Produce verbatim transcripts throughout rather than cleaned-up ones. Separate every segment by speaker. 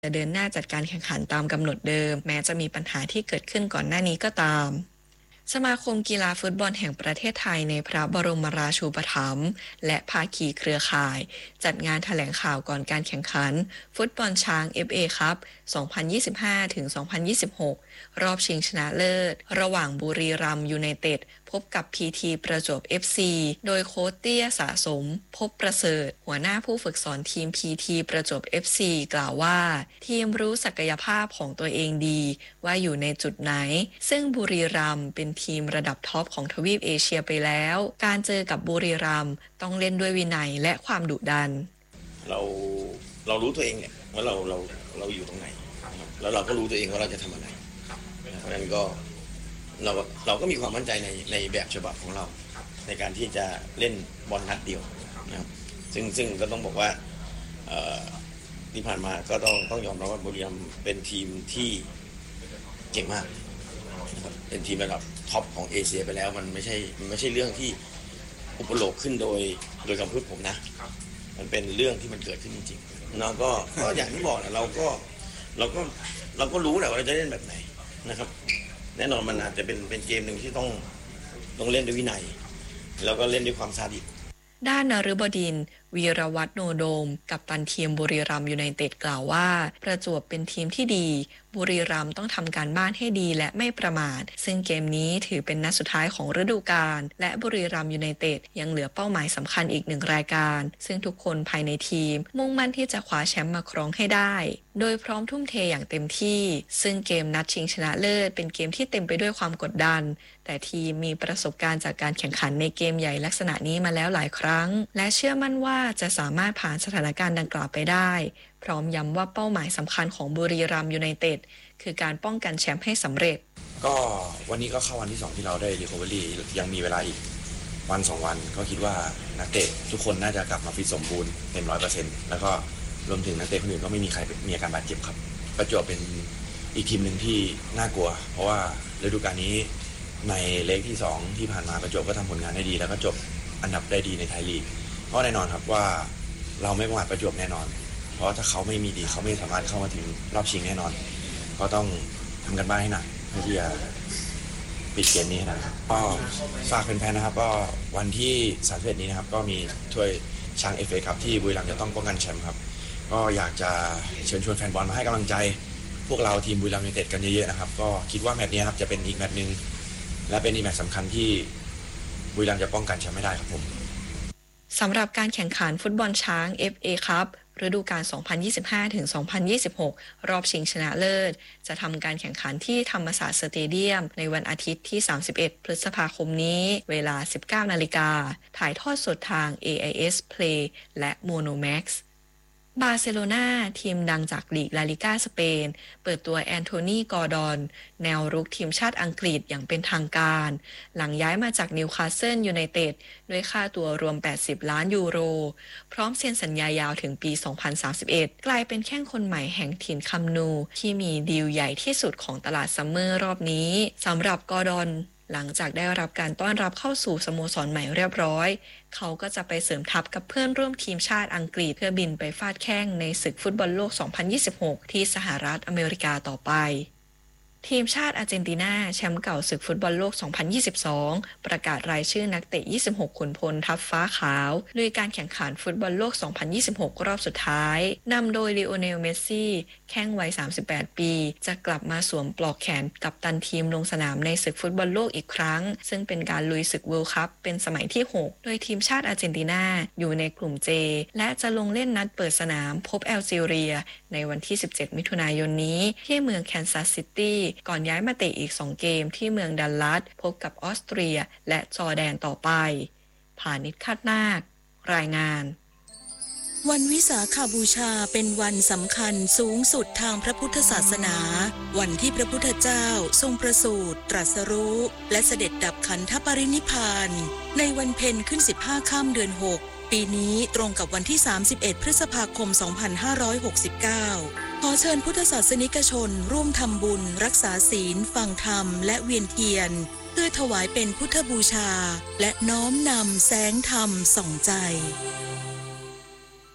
Speaker 1: จะเดินหน้าจัดการแข่งขันตามกำหนดเดิมแม้จะมีปัญหาที่เกิดขึ้นก่อนหน้านี้ก็ตามสมาคมกีฬาฟุตบอลแห่งประเทศไทยในพระบรมราชูปถัมภ์และภาคีเครือข่ายจัดงานแถลงข่าวก่อนการแข่งขันฟุตบอลช้าง เอฟ เอ คัพ สองพันยี่สิบห้า ถึง สองพันยี่สิบหก รอบชิงชนะเลิศระหว่างบุรีรัมย์ยูไนเต็ดพบกับ พี ที ประจวบ เอฟ ซี โดยโค้ชเตี้ยสะสมพบประเสริฐหัวหน้าผู้ฝึกสอนทีม พี ที ประจวบ เอฟ ซี กล่าวว่าทีมรู้ศักยภาพของตัวเองดีว่าอยู่ในจุดไหนซึ่งบุรีรัมย์เป็นทีมระดับท็อปของทวีปเอเชียไปแล้วการเจอกับบุรีรัมย์ต้องเล่นด้วยวินัยและความดุดัน
Speaker 2: เราเรารู้ตัวเองเนี่ยว่าเราเราเราอยู่ตรงไหนแล้วเราก็รู้ตัวเองว่าเราจะทำอะไรเพราะฉะนั้นก็เราเราก็มีความมั่นใจในในแบบฉบับของเราในการที่จะเล่นบอลนัดเดียวนะครับซึ่งซึ่งก็ต้องบอกว่าที่ผ่านมาก็ต้องต้องยอมรับว่าบุรีรัมย์เป็นทีมที่เก่งมากนะครับเป็นทีมระดับท็อปของเอเชียไปแล้วมันไม่ใช่มันไม่ใช่เรื่องที่อุปโลกขึ้นโดยโดยคำพูดผมนะมันเป็นเรื่องที่มันเกิดขึ้นจริงๆแล้วก็ก็อย่างที่บอกนะเราก็เราก็เราก็รู้แหละว่าเราจะเล่นแบบไหนนะครับแน่นอนมันอาจจะเป็นเป็นเกมหนึ่งที่ต้องต้องเล่นด้วยวินัยแล้วก็เล่นด้วยความซาดิส
Speaker 1: ด้านนฤบดินทร์วีรวัฒน์โนโดมกัปตันทีมบุรีรัมย์ยูไนเต็ดกล่าวว่าประจวบเป็นทีมที่ดีบุรีรัมย์ต้องทำการบ้านให้ดีและไม่ประมาทซึ่งเกมนี้ถือเป็นนัดสุดท้ายของฤดูกาลและบุรีรัมย์ยูไนเต็ดยังเหลือเป้าหมายสำคัญอีกหนึ่งรายการซึ่งทุกคนภายในทีมมุ่งมั่นที่จะคว้าแชมป์มาครองให้ได้โดยพร้อมทุ่มเทอย่างเต็มที่ซึ่งเกมนัดชิงชนะเลิศเป็นเกมที่เต็มไปด้วยความกดดันแต่ทีมมีประสบการณ์จากการแข่งขันในเกมใหญ่ลักษณะนี้มาแล้วหลายครั้งและเชื่อมั่นว่าจะสามารถผ่านสถานการณ์ดังกล่าวไปได้พร้อมย้ำว่าเป้าหมายสำคัญของบุรีรัมย์ยูไนเต็ดคือการป้องกันแชมป์ให้สำเร็จ
Speaker 3: ก็วันนี้ก็เข้าวันที่สองที่เราได้รีคอเวอรี่ยังมีเวลาอีกวันสองวันก็คิดว่านักเตะทุกคนน่าจะกลับมาฟิตสมบูรณ์เต็มร้อยเปอร์เซ็นต์แล้วก็รวมถึงนักเตะคนอื่นก็ไม่มีใครมีอาการบาดเจ็บครับประจวบเป็นอีกทีมหนึ่งที่น่ากลัวเพราะว่าฤดูกาลนี้ในเลกที่สองที่ผ่านมาประจวบก็ทำผลงานได้ดีแล้วก็จบอันดับได้ดีในไทยลีกเพราะแน่นอนครับว่าเราไม่ประมาทประจวบแน่นอนเพราะถ้าเขาไม่มีดีเขาไม่สามารถเข้ามาถึงรอบชิงแน่นอนก็ต้องทำกันบ้านให้หนักเพื่อที่จะปิดเกมนี้นะครับก็ฝากแฟนๆนะครับก็วันที่สามสิบเอ็ดนี้นะครับก็มีถ้วยช้าง เอฟ เอ ครับที่บุรีรัมย์จะต้องป้องกันแชมป์ครับก็อยากจะเชิญชวนแฟนบอลมาให้กำลังใจพวกเราทีมบุรีรัมย์ยูไนเต็ดกันเยอะๆนะครับก็คิดว่าแมตช์นี้ครับจะเป็นอีกแมตช์นึงและเป็นอีกแมตช์สำคัญที่บุรีรัมย์จะป้องกันแชมป์ไม่ได้ครับผม
Speaker 1: สำหรับการแข่งขันฟุตบอลช้าง เอฟ เอ คัพฤดูกาล สองพันยี่สิบห้า ถึง สองพันยี่สิบหก รอบชิงชนะเลิศจะทำการแข่งขันที่ธรรมศาสตร์สเตเดียมในวันอาทิตย์ที่ สามสิบเอ็ด พฤษภาคมนี้เวลา สิบเก้านาฬิกาถ่ายทอดสดทาง เอ ไอ เอส Play และ Monomaxบาร์เซโลนาทีมดังจากลีกลาลิก้าสเปนเปิดตัวแอนโทนีกอร์ดอนแนวรุกทีมชาติอังกฤษอย่างเป็นทางการหลังย้ายมาจากนิวคาสเซิลยูไนเต็ดด้วยค่าตัวรวมแปดสิบล้านยูโรพร้อมเซ็นสัญญายาวถึงปีสองพันสามสิบเอ็ดกลายเป็นแข้งคนใหม่แห่งถิ่นคัมนูที่มีดีลใหญ่ที่สุดของตลาดซัมเมอร์รอบนี้สำหรับกอร์ดอนหลังจากได้รับการต้อนรับเข้าสู่สโมสรใหม่เรียบร้อยเขาก็จะไปเสริมทัพกับเพื่อนร่วมทีมชาติอังกฤษเพื่อบินไปฟาดแข้งในศึกฟุตบอลโลก สองพันยี่สิบหก ที่สหรัฐอเมริกาต่อไปทีมชาติอาร์เจนตินาแชมป์เก่าศึกฟุตบอลโลก สองพันยี่สิบสอง ประกาศรายชื่อนักเตะ ยี่สิบหก ขุนพลทัพฟ้าขาวลุยการแข่งขันฟุตบอลโลก สองพันยี่สิบหก รอบสุดท้ายนำโดยลีโอเนล เมสซี่แข้งวัย สามสิบแปด ปีจะกลับมาสวมปลอกแขนกัปตันทีมลงสนามในศึกฟุตบอลโลกอีกครั้งซึ่งเป็นการลุยศึกเวิลด์คัพเป็นสมัยที่ หก โดยทีมชาติอาร์เจนตินาอยู่ในกลุ่ม J และจะลงเล่นนัดเปิดสนามพบแอลจีเรียในวันที่ สิบเจ็ด มิถุนายนนี้ที่เมืองแคนซัสซิตี้ก่อนย้ายมาเตะอีกสองเกมที่เมืองดัลลัสพบกับออสเตรียและจอร์แดนต่อไปผานิช คาดนาครายงาน
Speaker 4: วันวิสาขบูชาเป็นวันสำคัญสูงสุดทางพระพุทธศาสนาวันที่พระพุทธเจ้าทรงประสูติตรัสรู้และเสด็จดับขันธปรินิพพานในวันเพ็ญขึ้นสิบห้าค่ำเดือนหกปีนี้ตรงกับวันที่สามสิบเอ็ดพฤษภาคมสองพันห้าร้อยหกสิบเก้าขอเชิญพุทธศาสนิกชนร่วมทำบุญรักษาศีลฟังธรรมและเวียนเทียนเพื่อถวายเป็นพุทธบูชาและน้อมนำแสงธรรมส่องใจ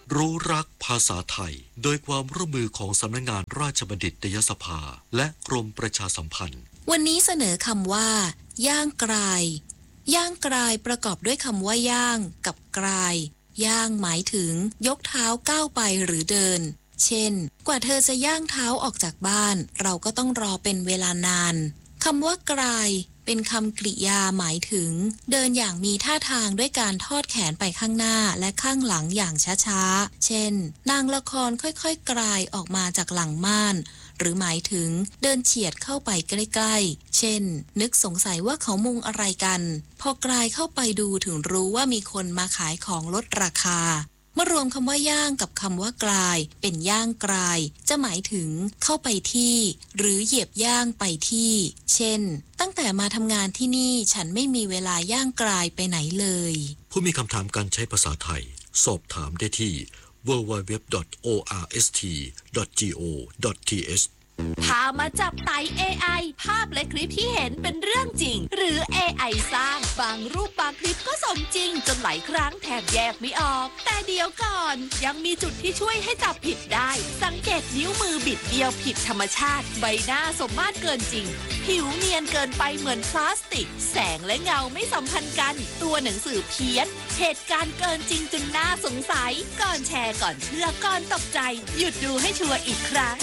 Speaker 5: รู้รักภาษาไทยโดยความร่วมมือของสำนักงานราชบัณฑิตยสภาและกรมประชาสัมพันธ์
Speaker 4: วันนี้เสนอคำว่าย่างกรายย่างกรายประกอบด้วยคำว่าย่างกับกรายย่างหมายถึงยกเท้าก้าวไปหรือเดินเช่นกว่าเธอจะย่างเท้าออกจากบ้านเราก็ต้องรอเป็นเวลานานคำว่ากรายเป็นคำกริยาหมายถึงเดินอย่างมีท่าทางด้วยการทอดแขนไปข้างหน้าและข้างหลังอย่างช้าๆเช่นนางละครค่อยๆกรายออกมาจากหลังม่านหรือหมายถึงเดินเฉียดเข้าไปใกล้ๆเช่นนึกสงสัยว่าเขามุงอะไรกันพอกรายเข้าไปดูถึงรู้ว่ามีคนมาขายของลดราคาเมื่อรวมคำว่าย่างกับคำว่ากรายเป็นย่างกรายจะหมายถึงเข้าไปที่หรือเหยียบย่างไปที่เช่นตั้งแต่มาทำงานที่นี่ฉันไม่มีเวลาย่างกรายไปไหนเลย
Speaker 5: ผู้มีคำถามการใช้ภาษาไทยสอบถามได้ที่ ดับเบิลยู ดับเบิลยู ดับเบิลยู ดอท โอ อาร์ เอส ที ดอท จี โอ ดอท ที เอช
Speaker 6: พามาจับไต่ เอ ไอ ภาพและคลิปที่เห็นเป็นเรื่องจริงหรือ เอ ไอ สร้างบางรูปบางคลิปก็สมจริงจนหลายครั้งแทบแยกไม่ออกแต่เดี๋ยวก่อนยังมีจุดที่ช่วยให้จับผิดได้สังเกตนิ้วมือบิดเดียวผิดธรรมชาติใบหน้าสมมาตรเกินจริงผิวเนียนเกินไปเหมือนพลาสติกแสงและเงาไม่สัมพันธ์กันตัวหนังสือเพี้ยนเหตุการณ์เกินจริงจนน่าสงสัยก่อนแชร์ก่อนเชื่อก่อนตกใจหยุดดูให้ชัวร์อีกครั้ง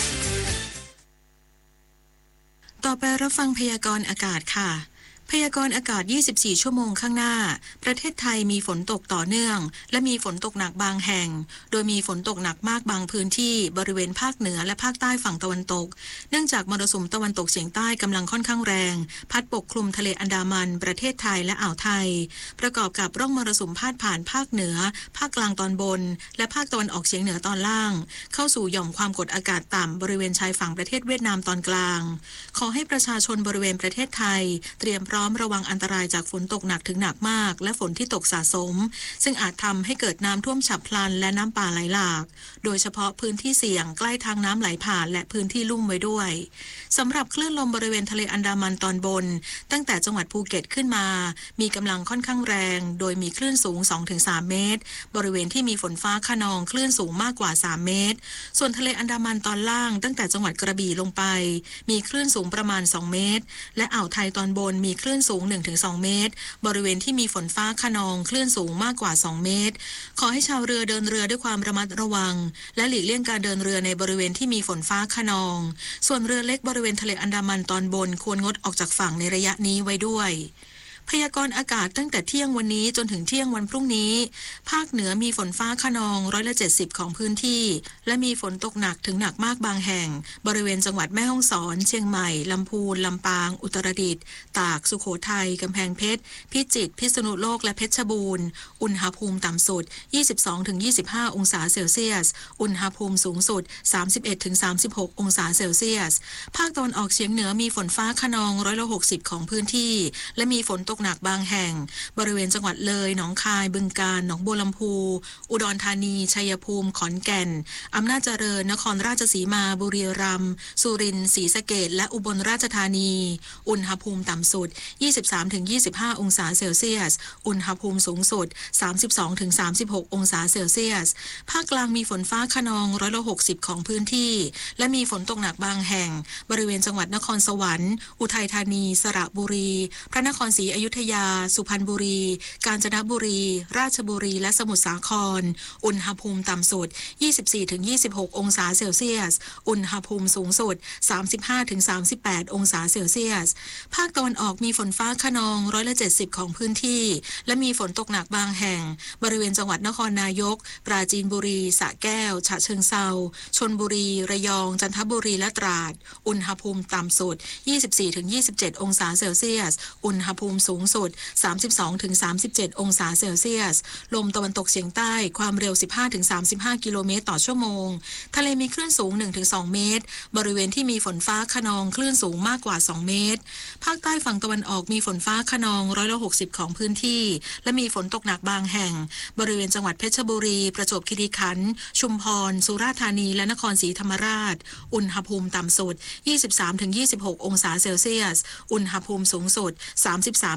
Speaker 4: ต่อไปรับฟังพยากรณ์อากาศค่ะพยากรณ์อากาศยี่สิบสี่ชั่วโมงข้างหน้าประเทศไทยมีฝนตกต่อเนื่องและมีฝนตกหนักบางแห่งโดยมีฝนตกหนักมากบางพื้นที่บริเวณภาคเหนือและภาคใต้ฝั่งตะวันตกเนื่องจากมรสุมตะวันตกเฉียงใต้กำลังค่อนข้างแรงพัดปกคลุมทะเลอันดามันประเทศไทยและอ่าวไทยประกอบกับร่องมรสุมพาดผ่านภาคเหนือภาคกลางตอนบนและภาคตะวันออกเฉียงเหนือตอนล่างเข้าสู่หย่อมความกดอากาศต่ำบริเวณชายฝั่งประเทศเวียดนามตอนกลางขอให้ประชาชนบริเวณประเทศไทยเตรียมพร้อมระวังอันตรายจากฝนตกหนักถึงหนักมากและฝนที่ตกสะสมซึ่งอาจทำให้เกิดน้ำท่วมฉับพลันและน้ำป่าไหลหลากโดยเฉพาะพื้นที่เสี่ยงใกล้ทางน้ำไหลผ่านและพื้นที่ลุ่มไว้ด้วยสำหรับคลื่นลมบริเวณทะเลอันดามันตอนบนตั้งแต่จังหวัดภูเก็ตขึ้นมามีกำลังค่อนข้างแรงโดยมีคลื่นสูง สองถึงสาม เมตรบริเวณที่มีฝนฟ้าคะนองคลื่นสูงมากกว่าสามเมตรส่วนทะเลอันดามันตอนล่างตั้งแต่จังหวัดกระบี่ลงไปมีคลื่นสูงประมาณสองเมตรและอ่าวไทยตอนบนมีคลื่นสูง หนึ่งถึงสอง เมตรบริเวณที่มีฝนฟ้าคะนองคลื่นสูงมากกว่าสองเมตรขอให้ชาวเรือเดินเรือด้วยความระมัดระวังและหลีกเลี่ยงการเดินเรือในบริเวณที่มีฝนฟ้าคะนองส่วนเรือเล็กบริเวณทะเลอันดามันตอนบนควรงดออกจากฝั่งในระยะนี้ไว้ด้วยพยากรณ์อากาศตั้งแต่เที่ยงวันนี้จนถึงเที่ยงวันพรุ่งนี้ภาคเหนือมีฝนฟ้าคะนองร้อยละเจ็ดสิบของพื้นที่และมีฝนตกหนักถึงหนักมากบางแห่งบริเวณจังหวัดแม่ฮ่องสอนเชียงใหม่ลำพูนลำปางอุตรดิตถ์ตากสุโขทัยกำแพงเพชรพิจิตรพิษณุโลกและเพชรบูรณ์อุณหภูมิต่ำสุด ยี่สิบสองถึงยี่สิบห้า องศาเซลเซียสอุณหภูมิสูงสุด สามสิบเอ็ดถึงสามสิบหก องศาเซลเซียสภาคตะวันออกเฉียงเหนือมีฝนฟ้าคะนองร้อยละหกสิบของพื้นที่และมีฝนตกหนักบางแห่งบริเวณจังหวัดเลยหนองคายบึงกาฬหนองบัวลำพูอุดรธานีชัยภูมิขอนแก่นอำนาจเจริญนครราชสีมาบุรีรัมย์สุรินทร์ศรีสะเกษและอุบลราชธานีอุณหภูมิต่ำสุด ยี่สิบสามถึงยี่สิบห้า องศาเซลเซียสอุณหภูมิสูงสุด สามสิบสองถึงสามสิบหก องศาเซลเซียสภาคกลางมีฝนฟ้าคะนองร้อยละหกสิบของพื้นที่และมีฝนตกหนักบางแห่งบริเวณจังหวัดนครสวรรค์อุทัยธานีสระบุรีพระนครศรีอยุธยาสุพรรณบุรีกาญจนบุรีราชบุรีและสมุทรสาครอุณหภูมิต่ำสุด ยี่สิบสี่ถึงยี่สิบหก องศาเซลเซียสอุณหภูมิสูงสุด สามสิบห้าถึงสามสิบแปด องศาเซลเซียสภาคตะวันออกมีฝนฟ้าคะนองร้อยละเจ็ดสิบของพื้นที่และมีฝนตกหนักบางแห่งบริเวณจังหวัดนครนายกปราจีนบุรีสระแก้วฉะเชิงเทราชลบุรีระยองจันทบุรีและตราดอุณหภูมิต่ำสุด ยี่สิบสี่ถึงยี่สิบเจ็ด องศาเซลเซียสอุณหภูมิสูงสุด สามสิบสองถึงสามสิบเจ็ด องศาเซลเซียสลมตะวันตกเฉียงใต้ความเร็ว สิบห้าถึงสามสิบห้า กิโลเมตรต่อชั่วโมงทะเลมีคลื่นสูง หนึ่งถึงสอง เมตรบริเวณที่มีฝนฟ้าคะนองคลื่นสูงมากกว่าสองเมตรภาคใต้ฝั่งตะวันออกมีฝนฟ้าคะนองร้อยละหกสิบของพื้นที่และมีฝนตกหนักบางแห่งบริเวณจังหวัดเพชรบุรีประจวบคีรีขันธ์ชุมพรสุราษฎร์ธานีและนครศรีธรรมราชอุณหภูมิต่ำสุด ยี่สิบสามถึงยี่สิบหก องศาเซลเซียสอุณหภูมิสูงสุด สามสิบสาม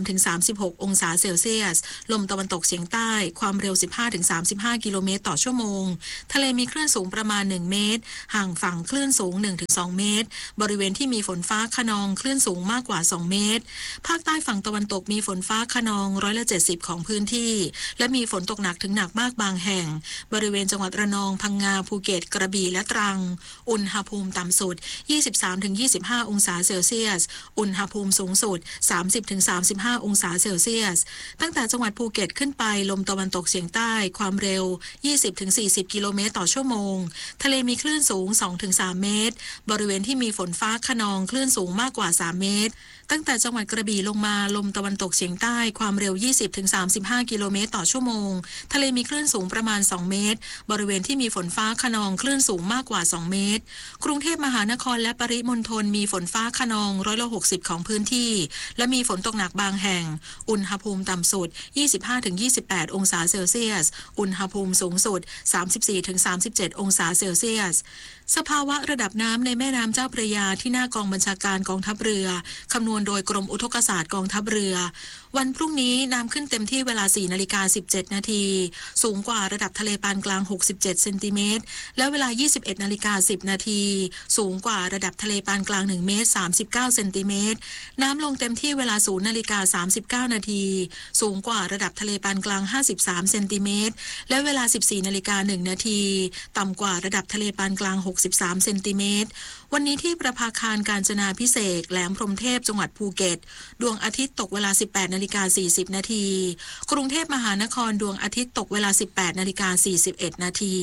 Speaker 4: ถึงสามสิบหก องศาเซลเซียสลมตะวันตกเฉียงใต้ความเร็ว สิบห้าถึงสามสิบห้า กิโลเมตรต่อชั่วโมงทะเลมีคลื่นสูงประมาณหนึ่งเมตรห่างฝั่งคลื่นสูง หนึ่งถึงสอง เมตรบริเวณที่มีฝนฟ้าคะนองคลื่นสูงมากกว่าสองเมตรภาคใต้ฝั่งตะวันตกมีฝนฟ้าคะนองร้อยละเจ็ดสิบของพื้นที่และมีฝนตกหนักถึงหนักมากบางแห่งบริเวณจังหวัดระนองพังงาภูเก็ตกระบี่และตรังอุณหภูมิต่ำสุด ยี่สิบสามถึงยี่สิบห้า องศาเซลเซียสอุณหภูมิสูงสุด สามสิบถึงสามสิบห้า องศาเซลเซียสตั้งแต่จังหวัดภูเก็ตขึ้นไปลมตะวันตกเฉียงใต้ความเร็ว ยี่สิบถึงสี่สิบ กิโลเมตรต่อชั่วโมงทะเลมีคลื่นสูง สองถึงสาม เมตรบริเวณที่มีฝนฟ้าคะนองคลื่นสูงมากกว่าสามเมตรตั้งแต่จังหวัดกระบี่ลงมาลมตะวันตกเฉียงใต้ความเร็ว ยี่สิบถึงสามสิบห้า กิโลเมตรต่อชั่วโมงทะเลมีคลื่นสูงประมาณสองเมตรบริเวณที่มีฝนฟ้าคะนองคลื่นสูงมากกว่าสองเมตรกรุงเทพมหานครและปริมณฑลมีฝนฟ้าคะนองร้อยละหกสิบของพื้นที่และมีฝนตกหนักบางแห่งอุณหภูมิต่ำสุด ยี่สิบห้าถึงยี่สิบแปด องศาเซลเซียสอุณหภูมิสูงสุด สามสิบสี่ถึงสามสิบเจ็ด องศาเซลเซียสสภาวะระดับน้ำในแม่น้ำเจ้าพระยาที่หน้ากองบัญชาการกองทัพเรือคำนวณโดยกรมอุทกศาสตร์กองทัพเรือวันพรุ่งนี้น้ำขึ้นเต็มที่เวลา สี่นาฬิกาสิบเจ็ด นาทีสูงกว่าระดับทะเลปานกลางหกสิบเจ็ดเซนติเมตรและเวลา ยี่สิบเอ็ดนาฬิกาสิบ นาทีสูงกว่าระดับทะเลปานกลางหนึ่งเมตรสามสิบเก้าเซนติเมตรน้ำลงเต็มที่เวลา ศูนย์นาฬิกาสามสิบเก้า นาทีสูงกว่าระดับทะเลปานกลางห้าสิบสามเซนติเมตรและเวลา สิบสี่นาฬิกาหนึ่ง นาทีต่ำกว่าระดับทะเลปานกลางหกสิบสามเซนติเมตรวันนี้ที่ประภาคารกาญจนาภิเษกแหลมพรหมเทพจังหวัดภูเก็ตดวงอาทิตย์ตกเวลา สิบแปดนาฬิกาสี่สิบ นาทีกรุงเทพมหานครดวงอาทิตย์ตกเวลา สิบแปดนาฬิกาสี่สิบเอ็ด นาที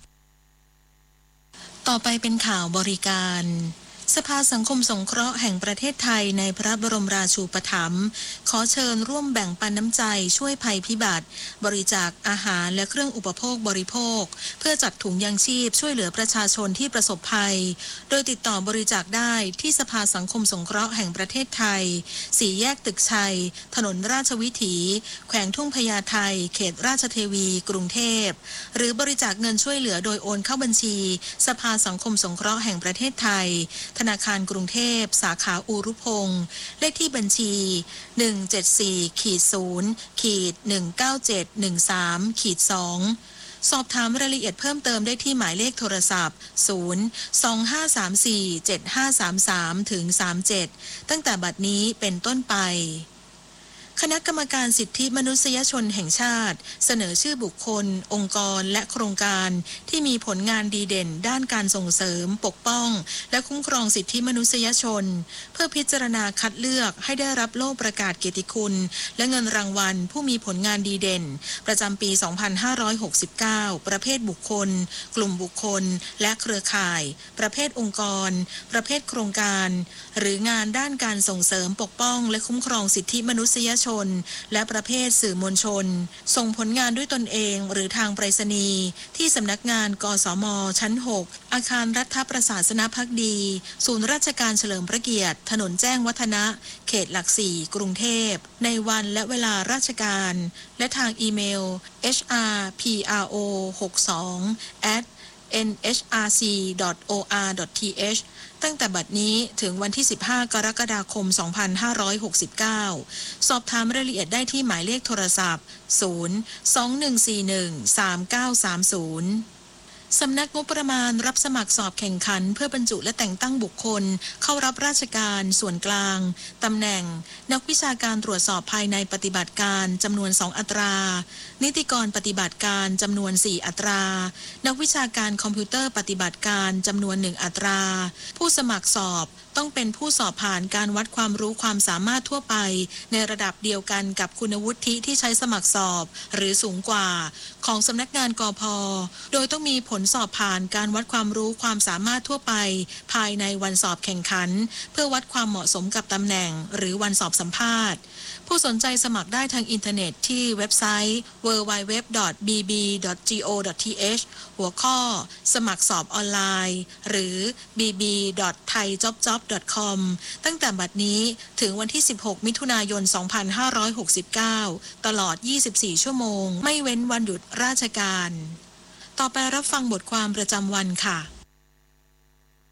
Speaker 4: ต่อไปเป็นข่าวบริการสภาสังคมสงเคราะห์แห่งประเทศไทยในพระบรมราชูปถัมภ์ขอเชิญร่วมแบ่งปันน้ำใจช่วยภัยพิบัติบริจาคอาหารและเครื่องอุปโภคบริโภคเพื่อจัดถุงยังชีพช่วยเหลือประชาชนที่ประสบภัยโดยติดต่อบริจาคได้ที่สภาสังคมสงเคราะห์แห่งประเทศไทยสี่แยกตึกชัยถนนราชวิถีแขวงทุ่งพญาไทเขตราชเทวีกรุงเทพหรือบริจาคเงินช่วยเหลือโดยโอนเข้าบัญชีสภาสังคมสงเคราะห์แห่งประเทศไทยธนาคารกรุงเทพสาขาอูรุพงษ์เลขที่บัญชี หนึ่ง เจ็ด สี่ ศูนย์ หนึ่ง เก้า เจ็ด หนึ่ง สาม สอง สอบถามรายละเอียดเพิ่มเติมได้ที่หมายเลขโทรศัพท์ ศูนย์ สอง ห้า สาม สี่ เจ็ด ห้า สาม สาม ถึง สามเจ็ด ตั้งแต่บัดนี้เป็นต้นไปคณะกรรมการสิทธิมนุษยชนแห่งชาติเสนอชื่อบุคคลองค์กรและโครงการที่มีผลงานดีเด่นด้านการส่งเสริมปกป้องและคุ้มครองสิทธิมนุษยชนเพื่อพิจารณาคัดเลือกให้ได้รับโล่ประกาศเกียรติคุณและเงินรางวัลผู้มีผลงานดีเด่นประจำปี สองพันห้าร้อยหกสิบเก้า ประเภทบุคคลกลุ่มบุคคลและเครือข่ายประเภทองค์กรประเภทโครงการหรืองานด้านการส่งเสริมปกป้องและคุ้มครองสิทธิมนุษยชนและประเภทสื่อมวลชนส่งผลงานด้วยตนเองหรือทางไปรษณีย์ที่สำนักงานกสมชั้นหกอาคารรัฐประศาสนภักดีศูนย์ราชการเฉลิมพระเกียรติถนนแจ้งวัฒนะเขตหลักสี่กรุงเทพในวันและเวลาราชการและทางอีเมล เอช อาร์ พี อาร์ โอ หกสอง แอท เอ็น เอช อาร์ ซี ดอท โอ อาร์ ดอท ที เอช ตั้งแต่บัดนี้ถึงวันที่ สิบห้ากรกฎาคม สองพันห้าร้อยหกสิบเก้า สอบถามรายละเอียดได้ที่หมายเลขโทรศัพท์ ศูนย์ สอง หนึ่ง สี่ หนึ่ง สาม เก้า สาม ศูนย์สำนักงบประมาณรับสมัครสอบแข่งขันเพื่อบรรจุและแต่งตั้งบุคคลเข้ารับราชการส่วนกลางตำแหน่งนักวิชาการตรวจสอบภายในปฏิบัติการจำนวนสองอัตรานิติกรปฏิบัติการจำนวนสี่อัตรานักวิชาการคอมพิวเตอร์ปฏิบัติการจำนวนหนึ่งอัตราผู้สมัครสอบต้องเป็นผู้สอบผ่านการวัดความรู้ความสามารถทั่วไปในระดับเดียวกันกับคุณวุฒิที่ใช้สมัครสอบหรือสูงกว่าของสำนักงานกพ.โดยต้องมีผลสอบผ่านการวัดความรู้ความสามารถทั่วไปภายในวันสอบแข่งขันเพื่อวัดความเหมาะสมกับตำแหน่งหรือวันสอบสัมภาษณ์ผู้สนใจสมัครได้ทางอินเทอร์เน็ตที่เว็บไซต์ ดับเบิลยู ดับเบิลยู ดับเบิลยู ดอท บี บี ดอท จี โอ ดอท ที เอช หัวข้อสมัครสอบออนไลน์หรือ บี บี ดอท ไทยจ็อบจ็อบ ดอท คอม ตั้งแต่บัดนี้ถึงวันที่ สิบหก มิถุนายน สองพันห้าร้อยหกสิบเก้า ตลอด ยี่สิบสี่ ชั่วโมงไม่เว้นวันหยุดราชการต่อไปรับฟังบทความประจำวันค่ะ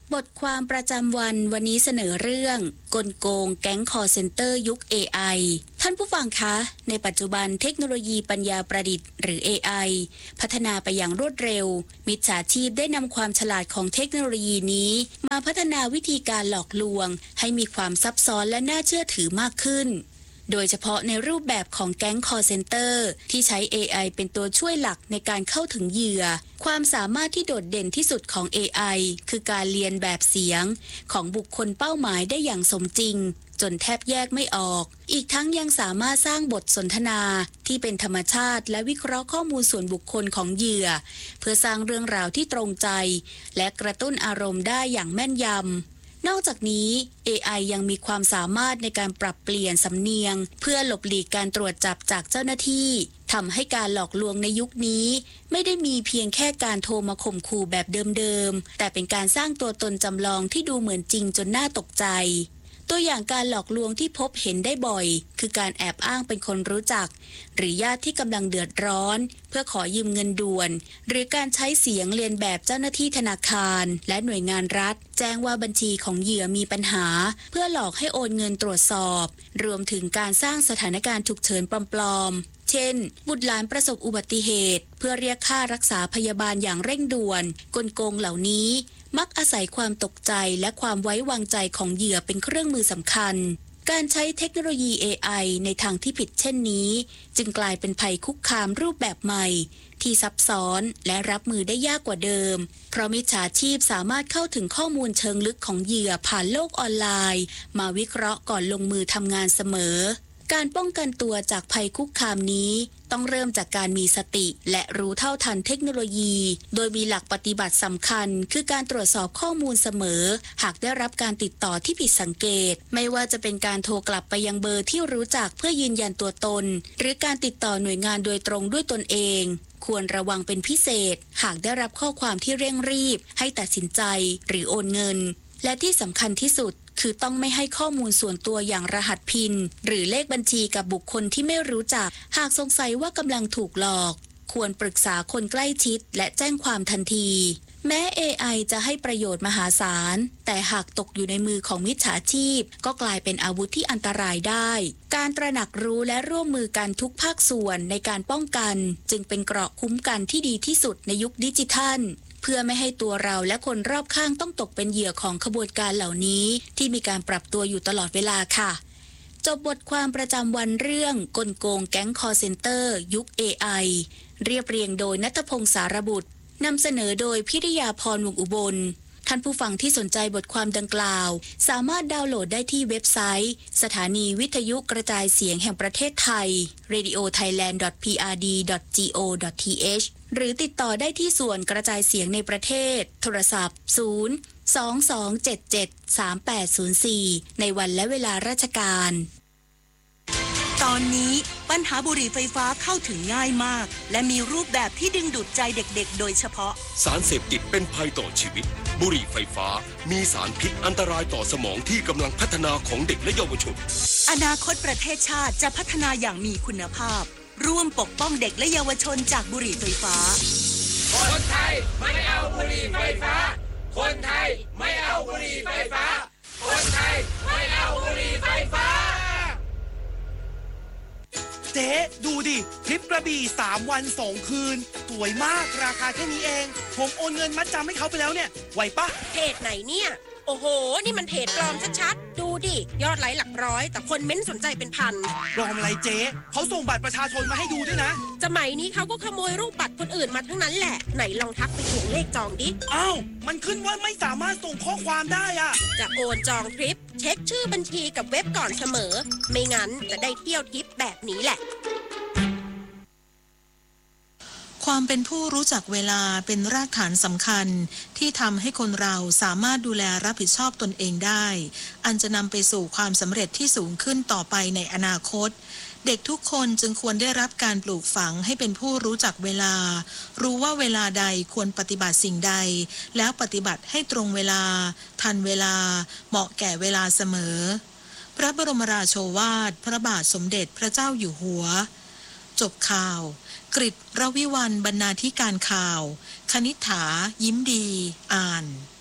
Speaker 4: บทความประจำวันวันนี้เสนอเรื่องกลโกงแก๊งคอลเซ็นเตอร์ยุค เอ ไอ ท่านผู้ฟังคะในปัจจุบันเทคโนโลยีปัญญาประดิษฐ์หรือ เอ ไอ พัฒนาไปอย่างรวดเร็วมิจฉาชีพได้นำความฉลาดของเทคโนโลยีนี้มาพัฒนาวิธีการหลอกลวงให้มีความซับซ้อนและน่าเชื่อถือมากขึ้นโดยเฉพาะในรูปแบบของแก๊งคอลเซ็นเตอร์ที่ใช้ เอ ไอ เป็นตัวช่วยหลักในการเข้าถึงเหยื่อความสามารถที่โดดเด่นที่สุดของ เอ ไอ คือการเรียนแบบเสียงของบุคคลเป้าหมายได้อย่างสมจริงจนแทบแยกไม่ออกอีกทั้งยังสามารถสร้างบทสนทนาที่เป็นธรรมชาติและวิเคราะห์ข้อมูลส่วนบุคคลของเหยื่อเพื่อสร้างเรื่องราวที่ตรงใจและกระตุ้นอารมณ์ได้อย่างแม่นยำนอกจากนี้ เอ ไอ ยังมีความสามารถในการปรับเปลี่ยนสำเนียงเพื่อหลบหลีกการตรวจจับจากเจ้าหน้าที่ทำให้การหลอกลวงในยุคนี้ไม่ได้มีเพียงแค่การโทรมาข่มขู่แบบเดิมๆแต่เป็นการสร้างตัวตนจำลองที่ดูเหมือนจริงจนน่าตกใจตัวอย่างการหลอกลวงที่พบเห็นได้บ่อยคือการแอบอ้างเป็นคนรู้จักหรือญาติที่กำลังเดือดร้อนเพื่อขอยืมเงินด่วนหรือการใช้เสียงเลียนแบบเจ้าหน้าที่ธนาคารและหน่วยงานรัฐแจ้งว่าบัญชีของเหยื่อมีปัญหาเพื่อหลอกให้โอนเงินตรวจสอบรวมถึงการสร้างสถานการณ์ฉุกเฉินปลอมๆเช่นบุตรหลานประสบอุบัติเหตุเพื่อเรียกค่ารักษาพยาบาลอย่างเร่งด่วนกลโกงเหล่านี้มักอาศัยความตกใจและความไว้วางใจของเหยื่อเป็นเครื่องมือสำคัญการใช้เทคโนโลยี เอ ไอ ในทางที่ผิดเช่นนี้จึงกลายเป็นภัยคุกคามรูปแบบใหม่ที่ซับซ้อนและรับมือได้ยากกว่าเดิมเพราะมิจฉาชีพสามารถเข้าถึงข้อมูลเชิงลึกของเหยื่อผ่านโลกออนไลน์มาวิเคราะห์ก่อนลงมือทำงานเสมอการป้องกันตัวจากภัยคุกคามนี้ต้องเริ่มจากการมีสติและรู้เท่าทันเทคโนโลยีโดยมีหลักปฏิบัติสำคัญคือการตรวจสอบข้อมูลเสมอหากได้รับการติดต่อที่ผิดสังเกตไม่ว่าจะเป็นการโทรกลับไปยังเบอร์ที่รู้จักเพื่อยืนยันตัวตนหรือการติดต่อหน่วยงานโดยตรงด้วยตนเองควรระวังเป็นพิเศษหากได้รับข้อความที่เร่งรีบให้ตัดสินใจหรือโอนเงินและที่สำคัญที่สุดคือต้องไม่ให้ข้อมูลส่วนตัวอย่างรหัสพินหรือเลขบัญชีกับบุคคลที่ไม่รู้จักหากสงสัยว่ากำลังถูกหลอกควรปรึกษาคนใกล้ชิดและแจ้งความทันทีแม้ เอ ไอ จะให้ประโยชน์มหาศาลแต่หากตกอยู่ในมือของมิจฉาชีพก็กลายเป็นอาวุธที่อันตรายได้การตระหนักรู้และร่วมมือกันทุกภาคส่วนในการป้องกันจึงเป็นเกราะคุ้มกันที่ดีที่สุดในยุคดิจิทัลเพื่อไม่ให้ตัวเราและคนรอบข้างต้องตกเป็นเหยื่อของขบวนการเหล่านี้ที่มีการปรับตัวอยู่ตลอดเวลาค่ะจบบทความประจำวันเรื่องกลโกงแก๊งคอลเซ็นเตอร์ยุค เอ ไอ เรียบเรียงโดยณัฐพงษ์สารบุตรนำเสนอโดยพิริยาพรวงอุบลท่านผู้ฟังที่สนใจบทความดังกล่าวสามารถดาวน์โหลดได้ที่เว็บไซต์สถานีวิทยุกระจายเสียงแห่งประเทศไทย เรดิโอไทยแลนด์ ดอท พี อาร์ ดี ดอท จี โอ ดอท ที เอช หรือติดต่อได้ที่ส่วนกระจายเสียงในประเทศโทรศัพท์ศูนย์ สอง สอง เจ็ด เจ็ด สาม แปด ศูนย์ สี่ในวันและเวลาราชการตอนนี้ปัญหาบุหรี่ไฟฟ้าเข้าถึงง่ายมากและมีรูปแบบที่ดึงดูดใจเด็กๆโดยเฉพาะ
Speaker 7: สารเสพติดเป็นภัยต่อชีวิตบุหรี่ไฟฟ้ามีสารพิษอันตรายต่อสมองที่กำลังพัฒนาของเด็กและเยาวชน
Speaker 4: อนาคตประเทศชาติจะพัฒนาอย่างมีคุณภาพร่วมปกป้องเด็กและเยาวชนจากบุหรี่ไฟฟ้า
Speaker 8: คนไทยไม่เอาบุหรี่ไฟฟ้าคนไทยไม่เอาบุหรี่ไฟฟ้าคนไทยไม่เอาบุหรี่ไฟฟ้า
Speaker 9: เจ๊ดูดิทริปกระบี่สามวันสองคืนสวยมากราคาแค่นี้เองผมโอนเงินมัดจำให้เขาไปแล้วเนี่ยไหวปะ
Speaker 10: เพจไหนเนี่ยโอ้โหนี่มันเพจปลอมชัดๆดูดิยอดไลค์หลักร้อยแต่คนเม้นสนใจเป็นพัน
Speaker 9: ปลอมอะไรเจ๊เขาส่งบัตรประชาชนมาให้ดูด้วยนะ
Speaker 10: สมัยนี้เขาก็ขโมยรูปบัตรคนอื่นมาทั้งนั้นแหละไหนลองทักไปทวงเลขจองดิ
Speaker 9: อ้าวมันขึ้นว่าไม่สามารถส่งข้อความได้อะ
Speaker 10: จะโอนจองทริปเช็คชื่อบัญชีกับเว็บก่อนเสมอไม่งั้นจะได้เที่ยวทริปแบบนี้แหละ
Speaker 4: ความเป็นผู้รู้จักเวลาเป็นรากฐานสำคัญที่ทำให้คนเราสามารถดูแลรับผิดชอบตนเองได้อันจะนำไปสู่ความสำเร็จที่สูงขึ้นต่อไปในอนาคตเด็กทุกคนจึงควรได้รับการปลูกฝังให้เป็นผู้รู้จักเวลารู้ว่าเวลาใดควรปฏิบัติสิ่งใดแล้วปฏิบัติให้ตรงเวลาทันเวลาเหมาะแก่เวลาเสมอพระบรมราโชวาทพระบาทสมเด็จพระเจ้าอยู่หัวจบข่าวกฤษ รวิวรรณ บรรณาธิการข่าวคณิษฐายิ้มดีอ่าน